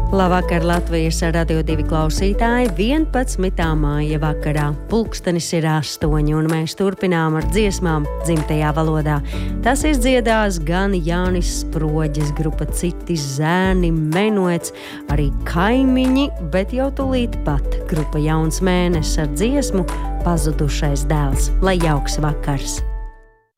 Labvakar Latvijas Radio 2 klausītāji, 11. māja vakarā. Pulkstenis ir 8 un mēs turpinām ar dziesmām dzimtajā valodā. Tas ir dziedās gan Jānis Sproģis, grupa Citi zēni, Menuets, arī Kaimiņi, bet jau tūlīt pat grupa Jauns mēnesis ar dziesmu Pazudušais dēls. Lai jauks vakars!